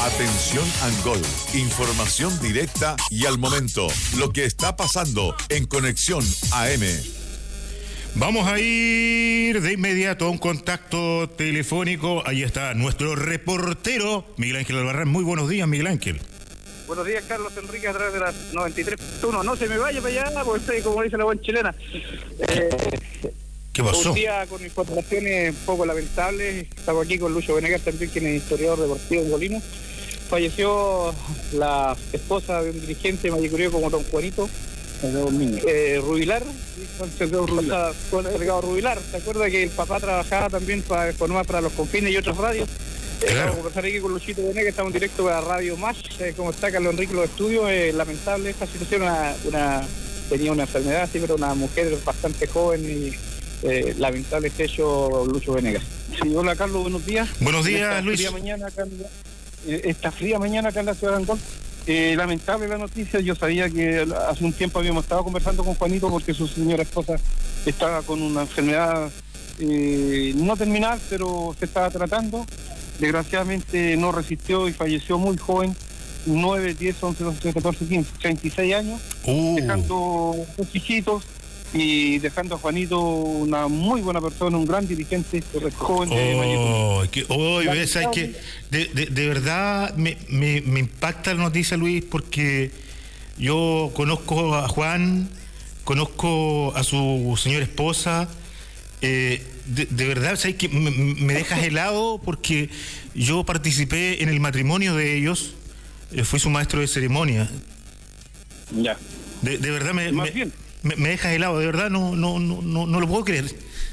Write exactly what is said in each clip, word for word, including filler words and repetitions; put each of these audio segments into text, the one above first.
Atención Angol, información directa y al momento, lo que está pasando en Conexión A M. Vamos a ir de inmediato a un contacto telefónico. Ahí está nuestro reportero, Miguel Ángel Albarrán. Muy buenos días, Miguel Ángel. Buenos días, Carlos Enrique, a través de las noventa y tres punto uno. No se me vaya para allá, porque estoy, como dice la buena chilena. Eh, ¿Qué pasó? Un día con informaciones un poco lamentables. Estamos aquí con Lucho Venegas, también, quien es historiador deportivo en Golino. Falleció la esposa de un dirigente mayicureo como don Juanito eh, Rubilar, Rubilar. Delgado Rubilar. ¿Se acuerda que el papá trabajaba también para informar para los confines y otras radios? Eh, Claro. Vamos a conversar aquí con Luchito Venegas, estamos en directo para Radio Más. Eh, como está Carlos Enrique en los estudios, eh, lamentable esta situación. Una, una, tenía una enfermedad, sí, pero una mujer bastante joven y eh, lamentable este hecho, Lucho Venegas. Sí, hola Carlos, buenos días. Buenos días, esta Luis. Fría mañana acá en la, eh, esta fría mañana acá en la ciudad de Angol. Eh, lamentable la noticia. Yo sabía que hace un tiempo habíamos estado conversando con Juanito porque su señora esposa estaba con una enfermedad eh, no terminal, pero se estaba tratando. Desgraciadamente no resistió y falleció muy joven, nueve, diez, once, doce, catorce, quince, treinta y seis años, Uh. dejando dos hijitos y dejando a Juanito una muy buena persona, un gran dirigente joven de Mayecún. Oh, que, oh, ves, hay que, de, de, de verdad me, me, me impacta la noticia, Luis, porque yo conozco a Juan, conozco a su señora esposa. Eh, de, de verdad, ¿sabes que me, me dejas helado? Porque yo participé en el matrimonio de ellos, eh, fui su maestro de ceremonia. Ya. De, de verdad me, Más me, bien. me, me dejas helado, de verdad no, no, no, no, no lo puedo creer.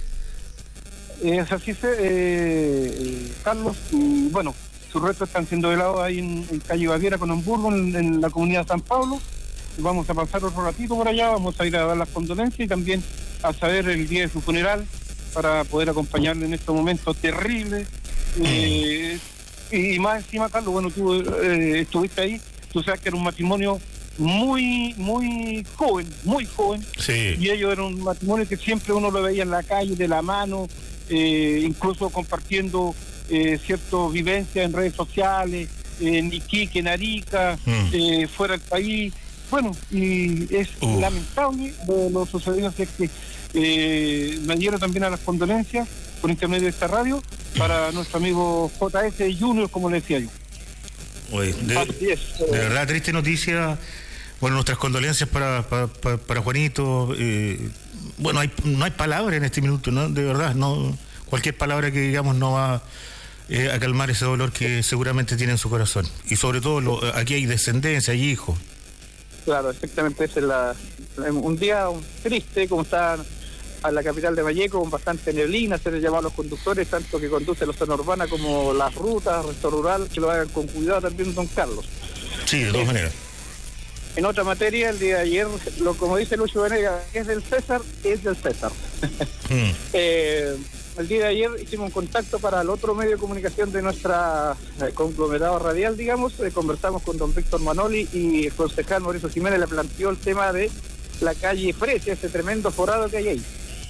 Es así, se, eh, Carlos, y bueno, sus restos están siendo velados ahí en, en calle Baviera con Hamburgo, en, en la comunidad de San Pablo. Vamos a pasar otro ratito por allá, vamos a ir a dar las condolencias y también a saber el día de su funeral para poder acompañarle en estos momentos terribles. Eh, y, y más encima, Carlos, bueno, tú eh, estuviste ahí, tú sabes que era un matrimonio muy, muy joven, muy joven. Sí. Y ellos eran un matrimonio que siempre uno lo veía en la calle, de la mano, eh, incluso compartiendo eh, ciertas vivencias en redes sociales, en Iquique, en Arica, Mm. eh, fuera del país. Bueno, y es Uf. lamentable lo, lo sucedido, así es que eh, me dieron también a las condolencias por intermedio de esta radio para nuestro amigo J S Junior, como le decía yo. Oye, de, Así es. de verdad, triste noticia. Bueno, nuestras condolencias para, para, para, para Juanito. Eh, bueno, hay, no hay palabra en este minuto, ¿no? De verdad, no, cualquier palabra que digamos no va eh, a calmar ese dolor que seguramente tiene en su corazón. Y sobre todo, lo, aquí hay descendencia, hay hijos. Claro, exactamente, ese es la, un día triste, como está a la capital de Valleco, con bastante neblina. Se les llama a los conductores, tanto que conducen la zona urbana como las rutas, resto rural, que lo hagan con cuidado también, don Carlos. Sí, de todas maneras. En otra materia, el día de ayer, lo como dice Lucho Venegas, es del César, es del César. Mm. eh, el día de ayer hicimos un contacto para el otro medio de comunicación de nuestra eh, conglomerado radial, digamos. Eh, conversamos con don Víctor Manoli y el concejal Mauricio Jiménez le planteó el tema de la calle Fresia, ese tremendo forado que hay ahí.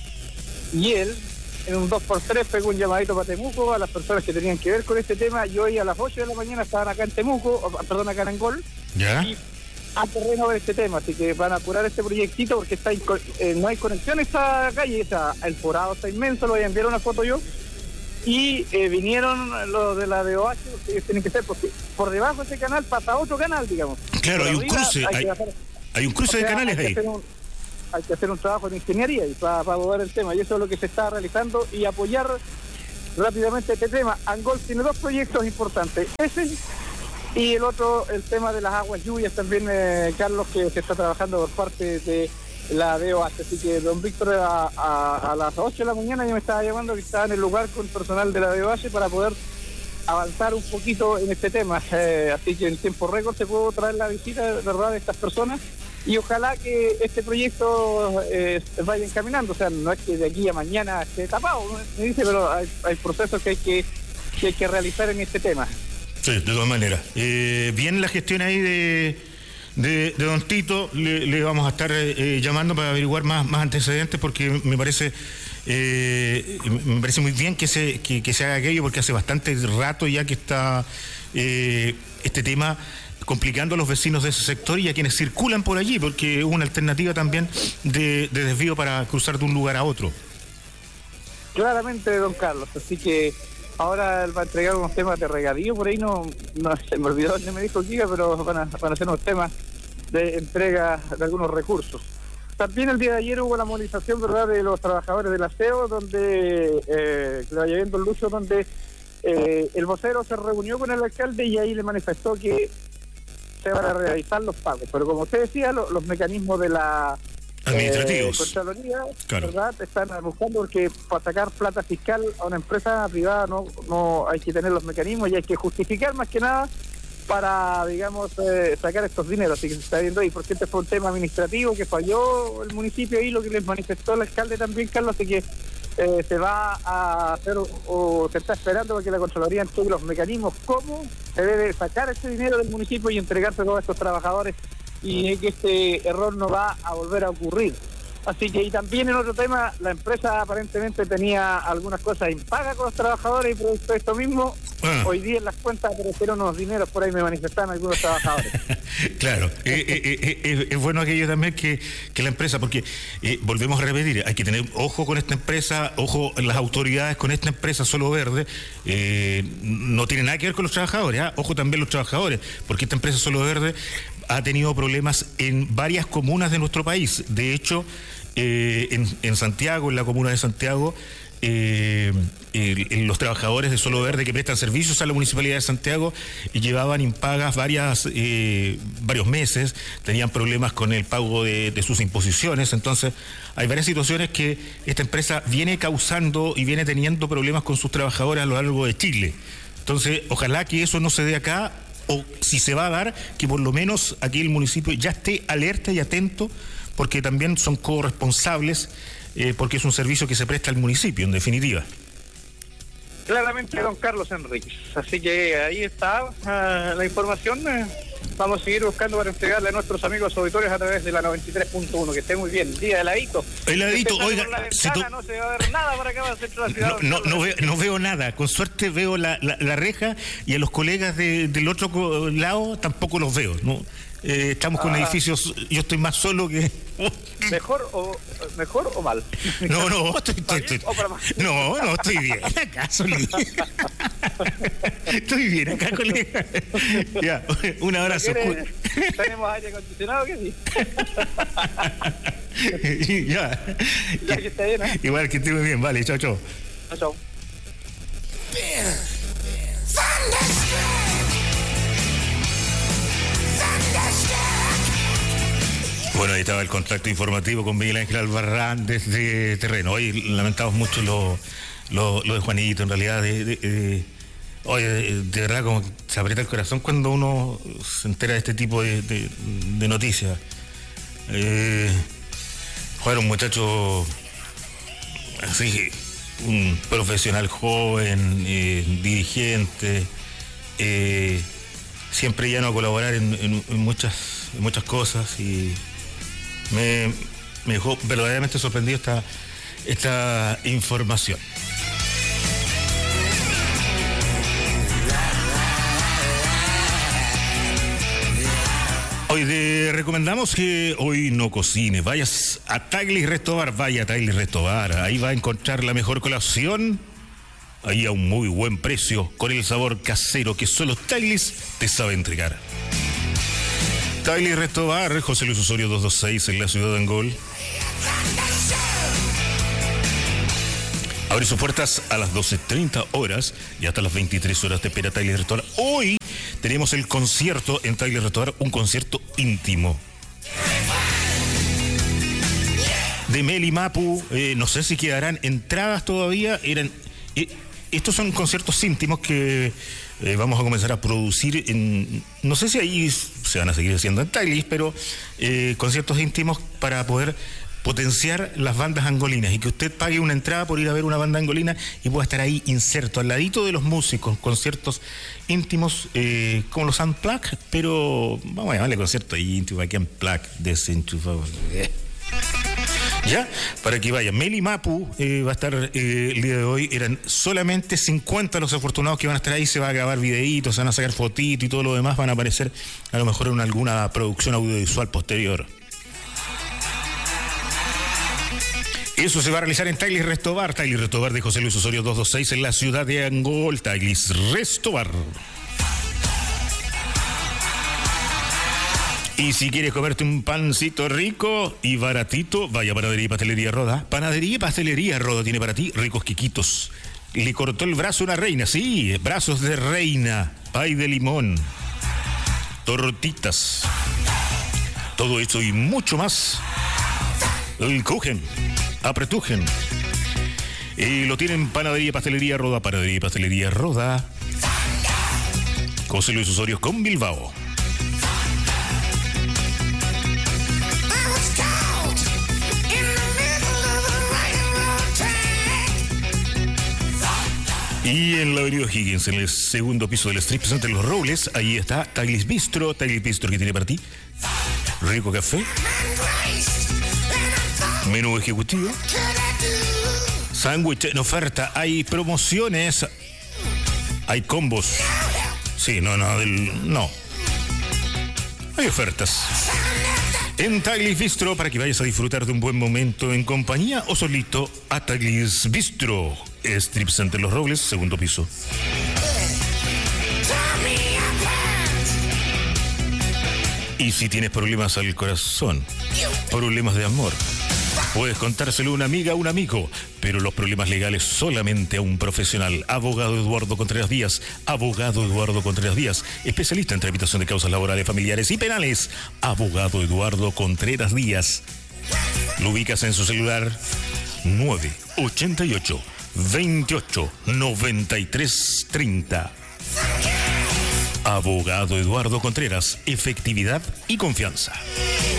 Y él, en un dos por tres, pegó un llamadito para Temuco a las personas que tenían que ver con este tema. Y hoy a las ocho de la mañana estaban acá en Temuco, o, perdón, acá en Angol, ¿Ya? y a terreno de este tema, así que van a curar este proyectito porque está inco- eh, no hay conexión a esta calle, o sea, el forado está inmenso, lo voy a enviar una foto yo, y eh, vinieron los de la D O H, que tienen que ser, porque por debajo de ese canal pasa otro canal, digamos. Claro, Por hay un arriba cruce, hay hay, que hacer- hay un cruce o de sea, canales hay que ahí. hacer un- hay que hacer un trabajo de ingeniería y para, para abordar el tema, y eso es lo que se está realizando y apoyar rápidamente este tema. Angol tiene dos proyectos importantes, ese y el otro, el tema de las aguas lluvias también, eh, Carlos, que se está trabajando por parte de la D O H. Así que don Víctor a, a, a las ocho de la mañana ya me estaba llamando, que estaba en el lugar con personal de la D O H para poder avanzar un poquito en este tema. Eh, así que en tiempo récord se pudo traer la visita, ¿verdad?, de estas personas. Y ojalá que este proyecto eh, vaya encaminando. O sea, no es que de aquí a mañana esté tapado, ¿no? Me dice, pero hay, hay procesos que hay que, que hay que realizar en este tema. Sí, de todas maneras. Eh, bien la gestión ahí de, de, de don Tito, le, le vamos a estar eh, llamando para averiguar más, más antecedentes porque me parece Eh, me parece muy bien que se, que, que se haga aquello, porque hace bastante rato ya que está eh, este tema complicando a los vecinos de ese sector y a quienes circulan por allí, porque es una alternativa también de, de desvío para cruzar de un lugar a otro. Claramente, don Carlos, así que ahora él va a entregar unos temas de regadío, por ahí no, no se me olvidó dónde me dijo Kika, pero van a, van a hacer unos temas de entrega de algunos recursos. También el día de ayer hubo la movilización, ¿verdad?, de los trabajadores del aseo, donde, eh, que le vaya viendo el Lucho, donde eh, el vocero se reunió con el alcalde y ahí le manifestó que se van a realizar los pagos. Pero como usted decía, lo, los mecanismos de la administrativos, eh, Contraloría, claro, ¿verdad?, están buscando, porque para sacar plata fiscal a una empresa privada no, no hay que tener los mecanismos y hay que justificar más que nada para, digamos, eh, sacar estos dineros. Así que se está viendo ahí, porque este fue un tema administrativo que falló el municipio y lo que les manifestó el alcalde también, Carlos, así que eh, se va a hacer o, o se está esperando para que la Contraloría entregue los mecanismos, cómo se debe sacar ese dinero del municipio y entregárselo a estos trabajadores, y que este error no va a volver a ocurrir. Así que, y también en otro tema, la empresa aparentemente tenía algunas cosas impagas con los trabajadores, y producto de esto mismo, ah. hoy día en las cuentas aparecieron unos dineros, por ahí me manifestaron algunos trabajadores. Claro, eh, eh, eh, eh, es bueno aquello también que, que la empresa, porque eh, volvemos a repetir, hay que tener ojo con esta empresa, ojo en las autoridades con esta empresa Solo Verde, eh, no tiene nada que ver con los trabajadores, ¿eh? Ojo también los trabajadores, porque esta empresa Solo Verde ha tenido problemas en varias comunas de nuestro país. De hecho, eh, en, en Santiago, en la comuna de Santiago, eh, el, los trabajadores de Solo Verde que prestan servicios a la Municipalidad de Santiago y llevaban impagas varias, eh, varios meses, tenían problemas con el pago de, de sus imposiciones. Entonces, hay varias situaciones que esta empresa viene causando y viene teniendo problemas con sus trabajadores a lo largo de Chile. Entonces, ojalá que eso no se dé acá, o si se va a dar, que por lo menos aquí el municipio ya esté alerta y atento, porque también son corresponsables, eh, porque es un servicio que se presta al municipio, en definitiva. Claramente, don Carlos Enríquez. Así que ahí está uh, la información. Uh, vamos a seguir buscando para entregarle a nuestros amigos auditores a través de la noventa y tres punto uno. Que esté muy bien. Día de heladito. Heladito, oiga. La ventana, to... No se va a ver nada para acá, va a ser la ciudad. No, no, no, veo, no veo nada. Con suerte veo la, la, la reja, y a los colegas de, del otro lado tampoco los veo, ¿no? Eh, estamos con ah. edificios, yo estoy más solo que... ¿Mejor o mejor o mal? No, no, estoy, estoy, estoy, no, no, estoy bien acá, Solís. Estoy bien acá, colega. Ya, un abrazo. ¿Tenemos aire acondicionado que sí? Ya. Ya que está bien, ¿eh? Igual que esté muy bien, vale, chao, chao. Chao, chao. Bueno, ahí estaba el contacto informativo con Miguel Ángel Albarrán desde terreno. Hoy lamentamos mucho lo, lo, lo de Juanito, en realidad. De, de, de, oye, de, de verdad, como se aprieta el corazón cuando uno se entera de este tipo de, de, de noticias. Eh, Juan era un muchacho así, un profesional joven, eh, dirigente, eh, siempre llano a colaborar en, en, en muchas, en muchas cosas, y Me, me dejó verdaderamente sorprendido esta, esta información. Hoy te recomendamos que hoy no cocines, vayas a Taglis Resto Bar, vaya a Taglis Resto Bar, ahí va a encontrar la mejor colación, ahí a un muy buen precio, con el sabor casero que solo Taglis te sabe entregar. Taglis Resto Bar, José Luis Osorio doscientos veintiséis en la ciudad de Angol. Abre sus puertas a las doce treinta horas y hasta las veintitrés horas te espera Taglis Resto Bar. Hoy tenemos el concierto en Taglis Resto Bar, un concierto íntimo. De Meli Mapu, eh, no sé si quedarán entradas todavía, eran... Eh, estos son conciertos íntimos que eh, vamos a comenzar a producir en, no sé si ahí se van a seguir haciendo en Taglis, pero eh, conciertos íntimos para poder potenciar las bandas angolinas, y que usted pague una entrada por ir a ver una banda angolina y pueda estar ahí inserto al ladito de los músicos, conciertos íntimos eh, como los Unplugged, pero vamos a llamarle concierto íntimo aquí, Unplugged, desenchufado. ¿Ya? Para que vayan. Meli Mapu eh, va a estar eh, el día de hoy. Eran solamente cincuenta los afortunados que van a estar ahí. Se va a grabar videitos, se van a sacar fotitos y todo lo demás. Van a aparecer a lo mejor en alguna producción audiovisual posterior. Eso se va a realizar en Taglis Resto Bar. Taglis Resto Bar de José Luis Osorio doscientos veintiséis en la ciudad de Angol. Taglis Resto Bar. Y si quieres comerte un pancito rico y baratito, vaya a Panadería y Pastelería Roda. Panadería y Pastelería Roda tiene para ti ricos quiquitos. Le cortó el brazo a una reina, sí, brazos de reina, pay de limón, tortitas, todo esto y mucho más. El Kuchen, apretujen. Y lo tienen Panadería y Pastelería Roda, Panadería y Pastelería Roda. José Luis Osorio con Bilbao. Y en la avenida Higgins, en el segundo piso del Strip Center Los Robles, ahí está Taglis Bistro, Taglis Bistro que tiene para ti rico café, menú ejecutivo, sándwich en oferta, hay promociones, hay combos. Sí, no, no, del, no. Hay ofertas. En Taglis Bistro, para que vayas a disfrutar de un buen momento en compañía o solito, a Taglis Bistro, Strip Center Los Robles, segundo piso. Y si tienes problemas al corazón, problemas de amor, puedes contárselo a una amiga o un amigo, pero los problemas legales solamente a un profesional. Abogado Eduardo Contreras Díaz, abogado Eduardo Contreras Díaz, especialista en tramitación de causas laborales, familiares y penales. Abogado Eduardo Contreras Díaz. Lo ubicas en su celular nueve ochenta y ocho, veintiocho, noventa y tres, treinta. Abogado Eduardo Contreras, efectividad y confianza.